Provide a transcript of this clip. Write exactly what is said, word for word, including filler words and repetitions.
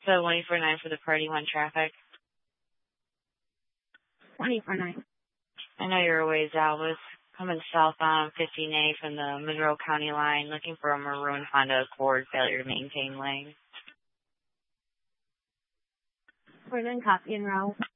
So one eight four nine for the party one traffic. one eight four nine. I know you're a ways out, but it's coming southbound fifteen A from the Monroe County line, looking for a maroon Honda Accord, failure to maintain lane. We're in copy and route.